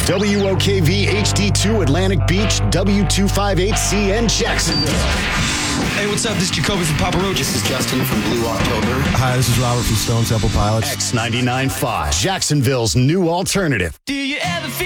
WOKV HD2 Atlantic Beach, W258CN Jacksonville. Hey, what's up? This is Jacoby from Papa Roach. This is Justin from Blue October. Hi, this is Robert from Stone Temple Pilots. X99.5, Jacksonville's new alternative. Do you ever feel